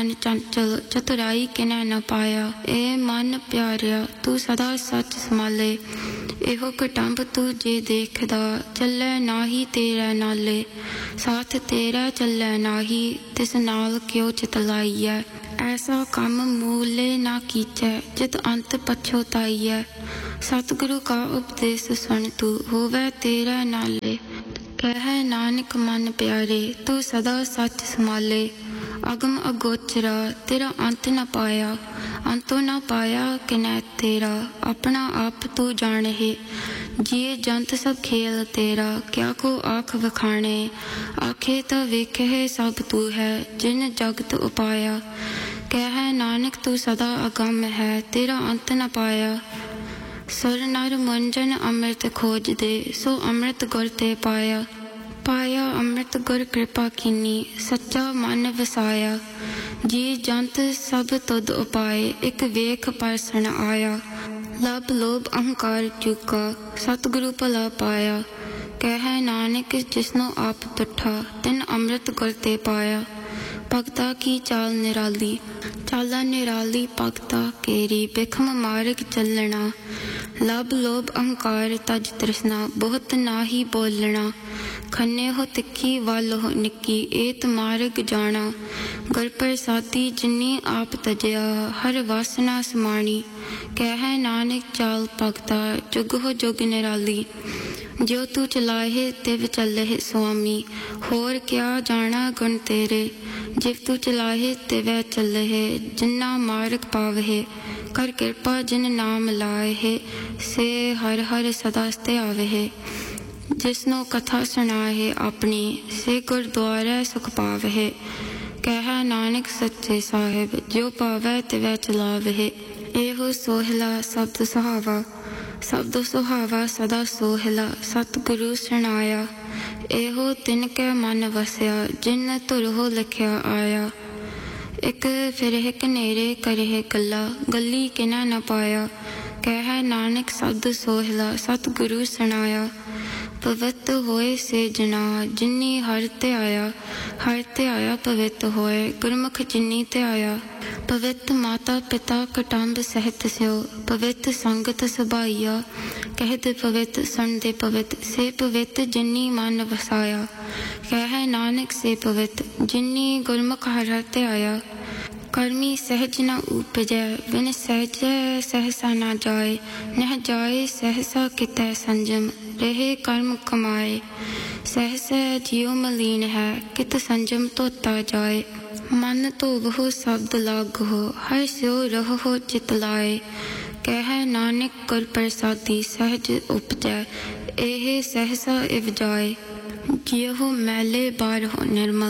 मन चंचल चतुराई किनै न पाया। ए मन प्यारिया तू सदा सच संभाले। एहो कटंब तू जे देखदा चलै नाही तेरे नाले। साथ तेरा चलै नाही तिस नाल क्यों चितलाईऐ। ऐसा कम मूले ना कीचै जित अंत पछोताईऐ। सतगुरु का उपदेश सुन तू होवै तेरे नाले। कह नानक मन प्यारे तू सदा सच संभाले। अगम अगोचरा तेरा अंत न पाया। अंतो न पाया किनै तेरा अपना आप तू जाने। जिए जंत सब खेल तेरा क्या को आख वखाणे। आखे तो वेखे सब तू है जिन जगत उपाया। कह नानक तू सदा अगम है तेरा अंत न पाया। सुर नर मुंजन अमृत खोज दे सो अमृत गुर ते पाया। पाया अमृत गुर कृपा कीनी सच्चा मन वसाया। जी जंत सब तुद उपाय एक वेख परसन आया। लब लोभ अहंकार चूका सतगुरु भला पाया। कह नानक जिसनो आप तुठा तिन अमृत गुर ते पाया। भगता की चाल निराली चाला निराली भगता केरी बिखम मार्ग चलना। लब लोभ अहंकार तज तृष्णा बहुत नाही बोलना। खन्ने हो तिक्की वाल हो निक्की एत मार्ग जाना। गुर प्रसादी जिन्नी आप तजया हर वासना समाणी। कह नानक चाल भगता जुग हो जुग निराली। जो तू चलाहे तिव चलहे स्वामी होर क्या जाना गुण तेरे। जिव तू चलाहे तिवै चलहे जिन्ना मार्ग पावहे। कर कृपा जिन नाम लाए से हर हर सदा स्ते आवे। जिसनो कथा सुनाए अपनी से गुरद्वारे सुख पावे। कह नानक सच्चे साहिब जो पावै तिवै चलावे। एहो सोहला शब्द सुहावा शब्द सुहावा सदा सोहला सतगुरु सुनाया। एहो तिनकै मन वसया जिन धुर हो लिखिया आया। एक फिरह कनेरे करह गल्ला गली किना न पाया। कह नानक शब्द सोहला सतगुरु सुनाया। पवित्र होए से जना जिन्नी हर ते आया पवित्र होए गुरमुख जिन्नी ते आया। पवित्र माता पिता कटंब सहित स्यो पवित्र संगत सभाइया। कहत पवित्र सुन दे पवित्र से पवित्र जिन्नी मन वसाया। कह नानक से पवित्र जिन्नी गुरमुख हर ते आया। कर्मी सहज न उपजै बिन सहज सहसा न जाए। नह जाए सहसा कितै संजम रहे कर्म कमाए। सहसा जियो मलीन है कित संजम धोता जाए। मन धोवहो शब्द लागहो हर स्यो रहो चित लाए। कह नानक गुर प्रसादी सहज उपजै एह सहसा इव जाए। जियो मैले बारहो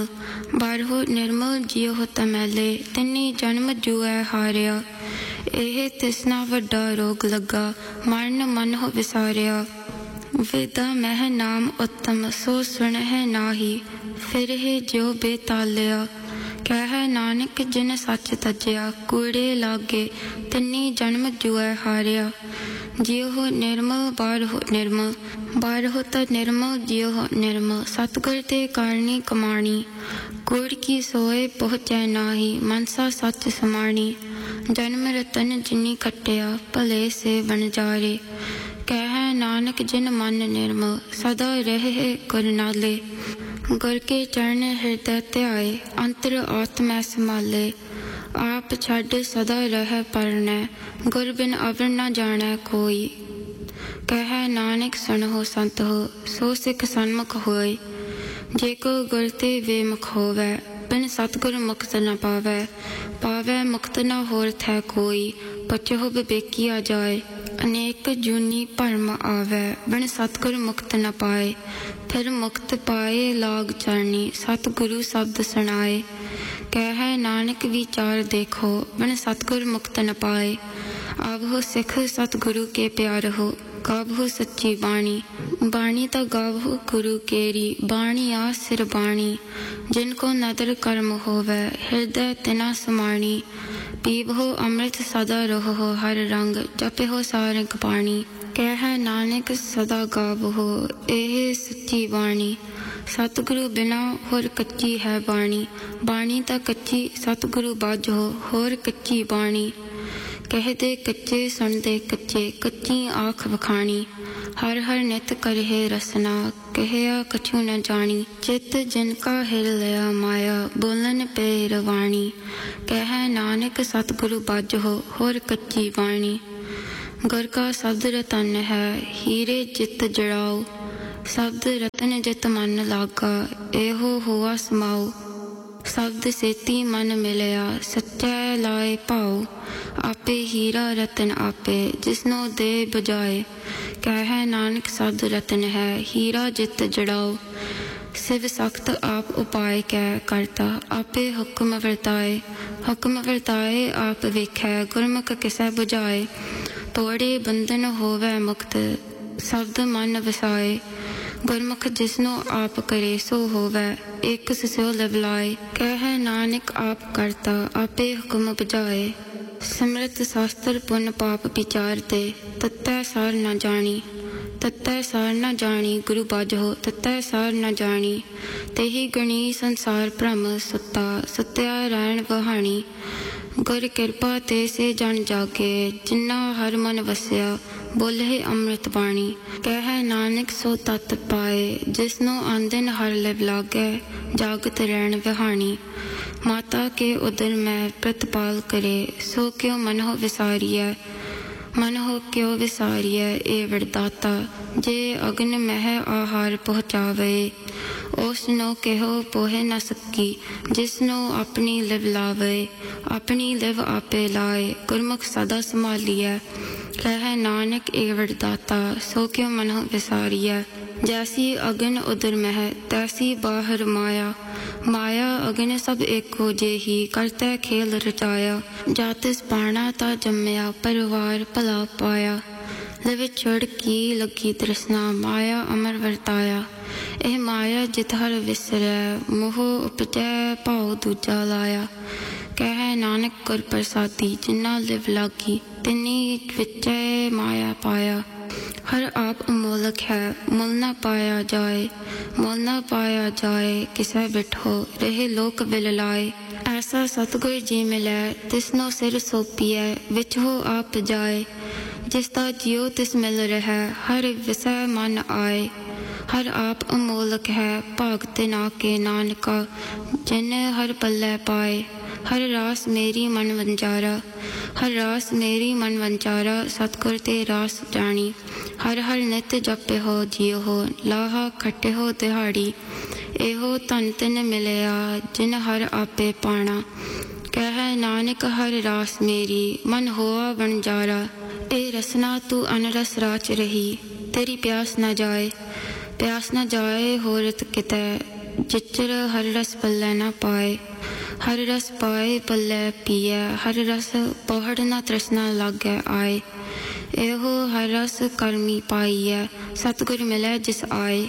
निर्मल जियो तमैले तिन्नी जन्म जुए हारिया। एह तिसना वड्डा रोग लगा मरण मन हो विसारिया। वेदा मह नाम उत्तम सो सुनह नाही फिर है जो बेतालिया। कह नानक जिन सच तजया कूड़े लागे तिन्नी जन्म जुए हारिया। जियो निर्मल बारहो त निर्मल जियो निर्मल सतगुर ते कारणी कमाणी। कूड़ की सोए पहुँचै नाही मनसा सच समाणी। जन्म रतन जिन्नी कटिया भले से वनजारे। कह नानक जिन मन निर्मल सदा रहे गुर नाले। गुर के चरण हृदय त्याए अंतर आत्मा संभाले। आप छड़ सदा रह परनै गुर बिन अवर न जानै कोई। कह नानक सुनहो संत हो सो सिख सन्मुख होए। जे को गुर ते बेमुख होवै बिन सतगुर मुक्त न पावै मुक्त न होर थै कोई। पछो विवेकी आ जाए अनेक जूनी भरम आवै बिन सतगुर मुक्त न पाए। फिर मुक्त पाए लाग चरनी सतगुरु शब्द सुनाए। कह नानक विचार देखो बिन सतगुर मुक्त न पाए। आवहो सिख सतगुरु के प्यार हो गावहो सच्ची बाणी। बाणी तो गावहो गुरु केरी बाणी आ सिर बाणी। जिनको नदर कर्म होवै हृदय तिना समाणी। पीवहो अमृत सदा रहो हर रंग जपहो सारंग पाणी। ਕਹਿ ਨਾਨਕ ਸਦਾ ਗਾਵੋ ਇਹ ਸੱਚੀ ਬਾਣੀ। ਸਤਿਗੁਰੂ ਬਿਨਾ ਹੋਰ ਕੱਚੀ ਹੈ ਬਾਣੀ। ਬਾਣੀ ਤਾਂ ਕੱਚੀ ਸਤਿਗੁਰੂ ਬਾਝੋ ਹੋਰ ਕੱਚੀ ਬਾਣੀ। ਕਹਿਦੇ ਕੱਚੇ ਸੁਣਦੇ ਕੱਚੇ ਕੱਚੀ ਆਖ ਵਖਾਣੀ। ਹਰ ਹਰ ਨਿਤ ਕਰਹਿ ਰਸਨਾ ਕਹਿਆ ਕਛੂ ਨ ਜਾਣੀ। ਚਿਤ ਜਿਨ ਕਾ ਹਿਰ ਲਿਆ ਮਾਇਆ ਬੋਲਨ ਪੈ ਰਵਾਣੀ। ਕਹਿ ਨਾਨਕ ਸਤਿਗੁਰੂ ਬਾਝੋ ਹੋਰ ਕੱਚੀ ਬਾਣੀ। ਗੁਰ ਕਾ ਸ਼ਬਦ ਰਤਨ ਹੈ ਹੀਰੇ ਜਿਤ ਜੜਾਓ। ਸ਼ਬਦ ਰਤਨ ਜਿਤ ਮਨ ਲਾਗਾ ਇਹੋ ਹੋਆ ਸਮਾਓ। ਸ਼ਬਦ ਸੇਤੀ ਮਨ ਮਿਲਿਆ ਸੱਚਾ ਲਾਏ ਭਾਉ। ਆਪੇ ਹੀਰਾ ਰਤਨ ਆਪੇ ਜਿਸਨੋ ਦੇ ਬਜਾਏ। ਕਹਿ ਨਾਨਕ ਸ਼ਬਦ ਰਤਨ ਹੈ ਹੀਰਾ ਜਿਤ ਜੜਾਓ। ਸਿਵ ਸਖਤ ਆਪ ਉਪਾਏ ਕਹਿ ਕਰਤਾ ਆਪੇ ਹੁਕਮ ਵਰਤਾਏ। ਹੁਕਮ ਵਰਤਾਏ ਆਪ ਵੇਖੈ ਗੁਰਮੁਖ ਕਿਸੈ ਬੁਝਾਏ। ਤੋੜੇ ਬੰਧਨ ਹੋਵੈ ਮੁਕਤ ਸ਼ਬਦ ਮਨ ਵਸਾਏ। ਗੁਰਮੁਖ ਜਿਸਨੋ ਆਪ ਕਰੇ ਸੋ ਹੋਵੈ ਇੱਕ ਸਿਉ ਲਵਲਾਏ। ਕਹਿ ਨਾਨਕ ਆਪ ਕਰਤਾ ਆਪੇ ਹੁਕਮ ਬੁਝਾਏ। ਸਿਮਰਤ ਸ਼ਾਸਤਰ ਪੁੰਨ ਪਾਪ ਵਿਚਾਰਦੇ ਤਤੈ ਸਾਰ ਨ ਜਾਣੀ। ਤਤੈ ਸਾਰ ਨ ਜਾਣੀ ਗੁਰੂ ਬਾਝੋ ਤਤੈ ਸਾਰ ਨ ਜਾਣੀ। ਤੇਹੀ ਗਣੀ ਸੰਸਾਰ ਭ੍ਰਮ ਸੁੱਤਾ ਸੁੱਤਿਆ ਰਹਿਣ ਵਹਾਣੀ। ਗੁਰ ਕਿਰਪਾ ਤੇ ਸੇ ਜਨ ਜਾਗੇ ਜਿਨਾ ਹਰ ਮਨ ਵਸਿਆ ਬੋਲੇ ਅੰਮ੍ਰਿਤ ਬਾਣੀ। ਕਹਿ ਨਾਨਕ ਸੋ ਤਤ ਪਾਏ ਜਿਸਨੋ ਆਂਦਨ ਹਰ ਲਿਵ ਲਾਗੈ ਜਾਗਤ ਰਹਿਣ ਵਹਾਣੀ। ਮਾਤਾ ਕੇ ਉਦਰ ਮੈਂ ਪ੍ਰਤਪਾਲ ਕਰੇ ਸੋ ਕਿਉ ਮਨ ਹੋ ਵਿਸਾਰੀਐ। ਮਨ ਹੋ ਕਿਉ ਵਿਸਾਰੀਐ ਇਹ ਵਰਦਾਤਾ। ਜੇ ਅਗਨ ਮਹਿ ਆਹਾਰ ਪਹੁੰਚਾਵੇ ਉਸਨੋ ਕਿਹੋ ਪੋਹੇ ਨ ਸਕੀ। ਜਿਸਨੋ ਆਪਣੀ ਲਿਵ ਲਾਵੇ ਆਪਣੀ ਲਿਵ ਆਪੇ ਲਾਏ ਗੁਰਮੁਖ ਸਦਾ ਸੰਭਾਲੀਐ। ਕਹਿ ਨਾਨਕ ਇਹ ਵਰਦਾਤਾ ਸੋ ਕਿਉ ਮਨ ਹੋ ਵਿਸਾਰੀਐ। ਜੈਸੀ ਅਗਨ ਉਦਰ ਮਹਿ ਤੈਸੀ ਬਾਹਰ ਮਾਇਆ। ਮਾਇਆ ਅਗਨ ਸਭ ਏਕੋ ਜਿਹੀ ਕਰਤੈ ਖੇਲ ਰਚਾਇਆ। ਜਾ ਤਿਸ ਪਾਣਾ ਤਾ ਜੰਮਿਆ ਪਰਿਵਾਰ ਭਲਾ ਪਾਇਆ। ਲਿਵ ਛੜ ਕੀ ਲੱਗੀ ਤ੍ਰਿਸ਼ਨਾ ਮਾਇਆ ਅਮਰ ਵਰਤਾਇਆ। ਇਹ ਮਾਇਆ ਜਿਤ ਹਰ ਵਿਸਰੈ ਮੋਹ ਉਪਜੈ ਭਾਉ ਦੂਜਾ ਲਾਇਆ। ਕਹਿ ਨਾਨਕ ਗੁਰ ਪ੍ਰਸਾਦੀ ਜਿਨਾ ਲਿਵ ਲਾਗੀ ਤਿਨੀ ਵਿਚੈ ਮਾਇਆ ਪਾਇਆ। ਹਰ ਆਪ ਅਮੋਲਕ ਹੈ ਮੁੱਲ ਨਾ ਪਾਇਆ ਜਾਏ। ਮੁੱਲ ਨਾ ਪਾਇਆ ਜਾਏ ਕਿਸੈ ਬਿਠੋ ਰਹੇ ਲੋਕ ਵਿਲ ਲਾਏ। ਐਸਾ ਸਤਿਗੁਰ ਜੀ ਮਿਲੈ ਤਿਸਨੋ ਸਿਰ ਸੋਪੀਐ ਵਿੱਚ ਹੋ ਆਪ ਜਾਏ। ਜਿਸ ਦਾ ਜਿਉ ਤਿਸ ਮਿਲ ਰਹਿ ਹਰ ਵਿਸੈ ਮਨ ਆਏ। ਹਰ ਆਪ ਅਮੋਲਕ ਹੈ ਭਾਗ ਤੇ ਨਾ ਕੇ ਨਾਨਕਾ ਜਿਨ ਹਰ ਪੱਲੇ ਪਾਏ। ਹਰ ਰਾਸ ਮੇਰੀ ਮਨ ਵੰਜਾਰਾ ਹਰ ਰਾਸ ਮੇਰੀ ਮਨ ਵੰਚਾਰਾ ਸਤਿਗੁਰ ਤੇ ਰਾਸ ਜਾਣੀ। ਹਰ ਹਰ ਨਿਤ ਜਪੇ ਹੋ ਜੀਉ ਹੋ ਲਾਹਾ ਖੱਟੇ ਹੋ ਦਿਹਾੜੀ। ਇਹੋ ਧਨ ਤਿਨ ਮਿਲਿਆ ਜਿਨ ਹਰ ਆਪੇ ਪਾਣਾ। ਕਹਿ ਨਾਨਕ ਹਰ ਰਾਸ ਮੇਰੀ ਮਨ ਹੋਆ ਵਣਜਾਰਾ। ਇਹ ਰਸਨਾ ਤੂੰ ਅਨਰਸ ਰਾਚ ਰਹੀ ਤੇਰੀ ਪਿਆਸ ਨਾ ਜਾਏ। ਪਿਆਸ ਨਾ ਜਾਏ ਹੋਰਤ ਕਿਤੈ ਜਿਚਰ ਹਰ ਰਸ ਪੱਲੇ ਨਾ ਪਾਏ। ਹਰ ਰਸ ਪਾਏ ਪੱਲੇ ਪੀਐ ਹਰ ਰਸ ਪਹੜ ਨਾ ਤ੍ਰਿਸ਼ਨਾ ਲਾਗੈ ਆਏ। ਇਹੋ ਹਰ ਰਸ ਕਰਮੀ ਪਾਈਐ ਸਤਿਗੁਰ ਮਿਲੈ ਜਿਸ ਆਏ।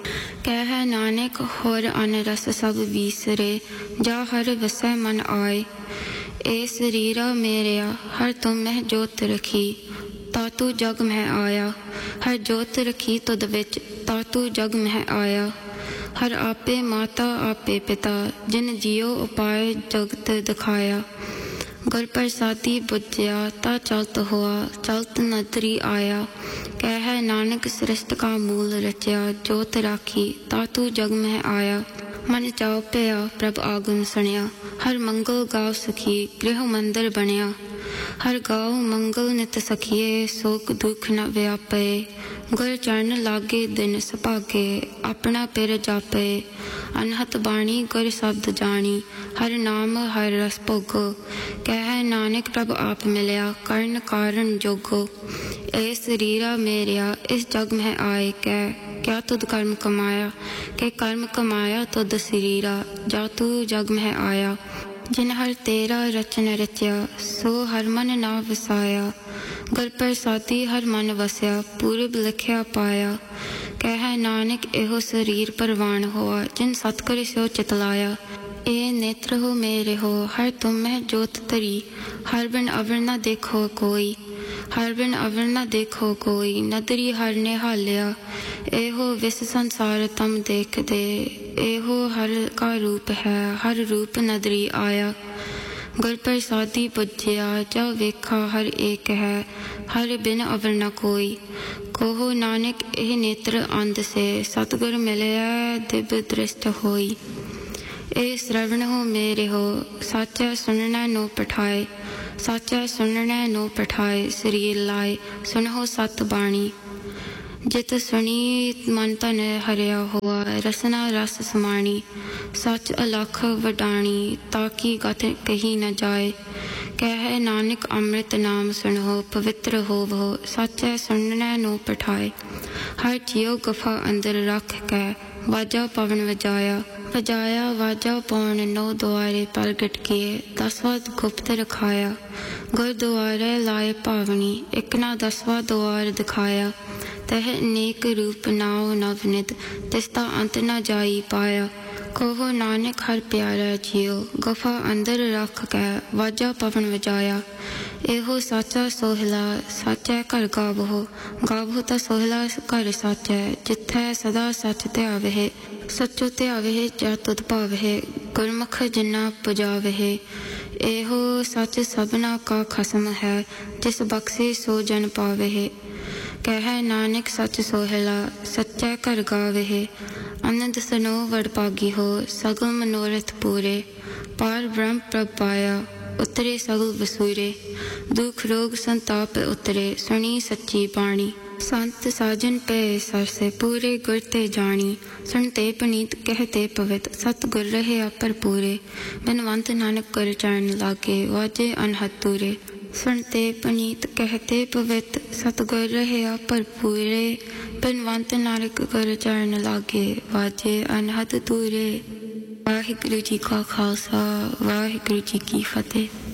ਕਹਿ ਨਾਨਕ ਹੋਰ ਅਨ ਰਸ ਸਭ ਵੀਸਰੇ ਜਾ ਹਰ ਵਸੈ ਮਨ ਆਏ। ਇਹ ਸਰੀਰਾ ਮੇਰਿਆ ਹਰ ਤੁਮ ਮਹਿ ਜੋਤ ਰਖੀ ਤਾਤੂ ਜਗ ਮਹਿ ਆਇਆ। ਹਰ ਜੋਤ ਰਖੀ ਤੁਧ ਵਿੱਚ ਤਾਤੂ ਜਗ ਮਹਿ ਆਇਆ। ਹਰ ਆਪੇ ਮਾਤਾ ਆਪੇ ਪਿਤਾ ਜਿਨ ਜੀਉ ਉਪਾਏ ਜਗਤ ਦਿਖਾਇਆ। ਗੁਰ ਪ੍ਰਸਾਦੀ ਬੁਝਿਆ ਤਾ ਚਲਤ ਹੋਆ ਚਲਤ ਨਦਰੀ ਆਇਆ। ਕਹਿ ਨਾਨਕ ਸ੍ਰਿਸ਼ਟ ਕਾ ਮੂਲ ਰਚਿਆ ਜੋਤ ਰਾਖੀ ਤਾਤੂ ਜਗ ਮਹਿ ਆਇਆ। ਮਨ ਚਾਉ ਪਿਆ ਪ੍ਰਭ ਆਗਨ ਸੁਣਿਆ ਹਰ ਮੰਗਲ ਗਾਉ ਸਖੀ ਗ੍ਰਹਿ ਮੰਦਰ ਬਣਿਆ। ਹਰ ਗਾਉ ਮੰਗਲ ਨਿਤ ਸਖੀਏ ਸੋਕ ਦੁਖ ਨ ਵਿਆਪੇ। ਗੁਰ ਚਰਨ ਲਾਗੇ ਦਿਨ ਸੁਭਾਗੇ ਆਪਣਾ ਪਿਰ ਜਾਪੇ। ਅਨਹਤ ਬਾਣੀ ਗੁਰ ਸ਼ਬਦ ਜਾਣੀ ਹਰ ਨਾਮ ਹਰ ਰਸ ਭੋਗੋ। ਕਹਿ ਨਾਨਕ ਪ੍ਰਭ ਆਪ ਮਿਲਿਆ ਕਰਨ ਕਾਰਨ ਜੋਗੋ। ਇਹ ਸਰੀਰਾ ਮੇਰਿਆ ਇਸ ਜਗ ਮਹਿ ਆਏ ਕਹਿ ਕਿਆ ਤੁਧ ਕਰਮ ਕਮਾਇਆ। ਕਿ ਕਰਮ ਕਮਾਇਆ ਤੁਧ ਸਰੀਰਾ ਜਾ ਤੂ ਜਗ ਮਹਿ ਆਇਆ। ਜਿਨ ਹਰ ਤੇਰਾ ਰਚਨ ਰਚਿਆ ਸੋ ਹਰ ਮਨ ਨਾ ਵਸਾਇਆ। ਗੁਰ ਪ੍ਰਸਾਦੀ ਹਰ ਮਨ ਵਸਿਆ ਪੂਰਬ ਲਿਖਿਆ ਪਾਇਆ। ਕਹਿ ਨਾਨਕ ਇਹੋ ਸਰੀਰ ਪਰਵਾਨ ਹੋਆ ਜਿਨ ਸਤਿਗੁਰ ਸਿਉ ਚਿਤ ਲਾਇਆ। ਇਹ ਨੇਤਰ ਹੋ ਮੇਰੇ ਹੋ ਹਰ ਤੁਮ ਮਹਿ ਜੋਤ ਧਰੀ ਹਰ ਬਿਨ ਅਵਰ ਨਾ ਦੇਖੋ ਕੋਈ। हर बिन अवर न देखो कोई, नदरी हर ने हालिया। एहो विस संसार तम देख दे, एहो हर का रूप है, हर रूप नदरी आया। गुर प्रसादी पुज्या, जा वेखा हर एक है, हर बिन अवर न कोई। कोहो नानक एह नेत्र अंध से, सतगुर मिलया दिव्य दृष्ट होई। ए श्रवण हो मेरे हो, साचा सुनना नो पठाए। साचा सुनना नो पठाए, शरीर लाए सुनहो सत बाणी। जित सुनी मन तन हरिया हुआ, रसना रस समाणी। सच अलख वडाणी, ताकि गत कही न जाए। कह नानक अमृत नाम सुनहो, पवित्र होवो साचा सुनना नो पठाए। हर जियो गुफा अंदर रख कै, वाजा पवन वजाया। वजाया वाजा पौन नौ द्वारे प्रगट किए, 10वां गुप्त रखाया। गुरद्वारे लाए पावनी, एक ना 10वां द्वार दिखाया। तह अनेक रूप नाव नवनित, तिसता अंत न जाई पाया। कहो नानक हर प्यारा जियो, गुफा अंदर रख कै वाजा पवन वजाया। एहो साचा सोहला, साचा घर गावहो। गावहो ता सोहला घर साचा, जिथै सदा सच ध्यावहे। सचो ध्यावहे जा तुध भावहे, गुरमुख जिन्ना पुजावहे। एहो सच सबना का खसम है, जिस बख्शे सो जन पावहे। कह नानक सच सोहला, सच्चा घर गावहे। आनंद सनो वडभागी हो, सगल मनोरथ पूरे। पार ब्रह्म प्रभ पाया, उतरे सगल वसूरे। दुख रोग संताप उतरे, सुनी सच्ची बाणी। संत साजन पे सरसे, पूरे गुर ते जानी। सुनते पनीत कहते पवित, सत गुर रहे अपर पूरे। बिनवंत नानक गुर चरण लागे, वाजे अनहद दूरे। सुनते पनीत कहते पवित, सत गुर रहे अपर पूरे। बिनवंत नानक गुर चरण लागे, वाजे अनहद दूरे। वाहिगुरु जी का खालसा, वाहिगुरु जी की फतेह।